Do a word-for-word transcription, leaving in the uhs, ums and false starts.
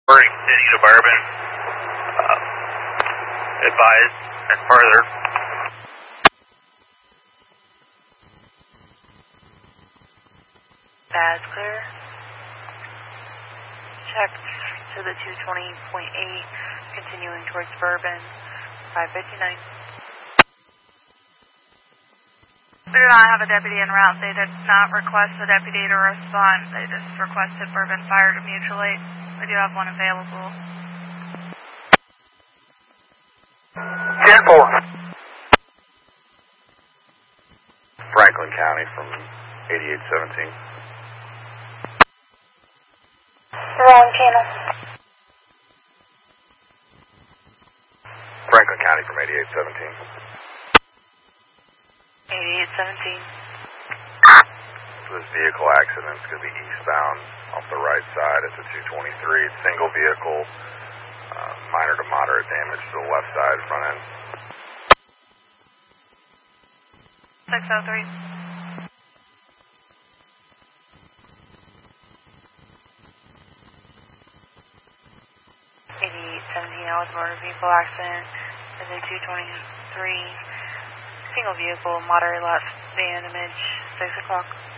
Burning City to Bourbon. Uh, advise and further. That's clear. Check to the two twenty point eight, continuing towards Bourbon, five fifty-nine. We do not have a deputy en route. They did not request a deputy to respond. They just requested Bourbon Fire to mutuate. We do have one available. ten four. Franklin County from eighty-eight seventeen. Wrong channel. Franklin County from eighty-eight seventeen. eighty-eight seventeen. This vehicle accident is going to be eastbound off the right side at the two twenty-three. Single vehicle, uh, minor to moderate damage to the left side front end. six oh three. eighty-eight seventeen, I was motor vehicle accident in the two twenty-three. Single vehicle, moderate left damage, six o'clock.